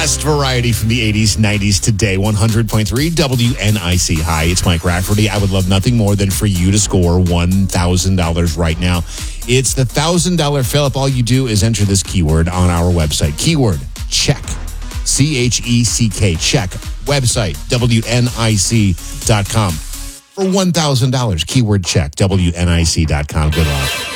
best variety from the 80s, 90s today. 100.3 WNIC. Hi, it's Mike Rafferty. I would love nothing more than for you to score $1,000 right now. It's the $1,000 fill-up. All you do is enter this keyword on our website. Keyword, check. CHECK, check. Website, WNIC.com. For $1,000, keyword check, WNIC.com. Good luck.